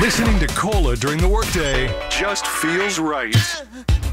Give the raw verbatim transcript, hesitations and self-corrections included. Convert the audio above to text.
Listening to Cola during the workday just feels right.